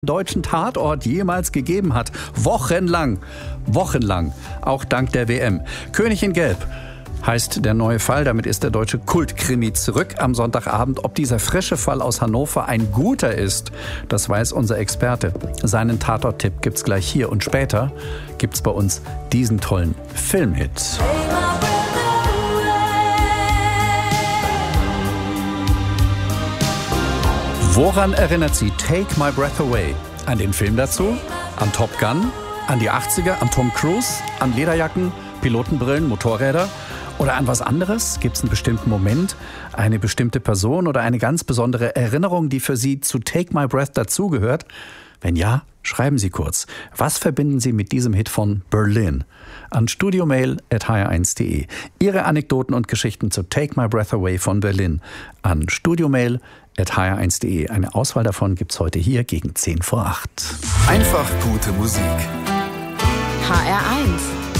deutschen Tatort jemals gegeben hat. Wochenlang. Auch dank der WM. König in Gelb heißt der neue Fall. Damit ist der deutsche Kultkrimi zurück am Sonntagabend. Ob dieser frische Fall aus Hannover ein guter ist, das weiß unser Experte. Seinen Tatort-Tipp gibt's gleich hier. Und später gibt's bei uns diesen tollen Filmhit. Woran erinnert Sie Take My Breath Away? An den Film dazu? An Top Gun? An die 80er? An Tom Cruise? An Lederjacken? Pilotenbrillen? Motorräder? Oder an was anderes? Gibt es einen bestimmten Moment, eine bestimmte Person oder eine ganz besondere Erinnerung, die für Sie zu Take My Breath dazugehört? Wenn ja, schreiben Sie kurz. Was verbinden Sie mit diesem Hit von Berlin? An studiomail@hr1.de. Ihre Anekdoten und Geschichten zu Take My Breath Away von Berlin. An studiomail@hr1.de. Eine Auswahl davon gibt's heute hier gegen 7:50. Einfach gute Musik. HR1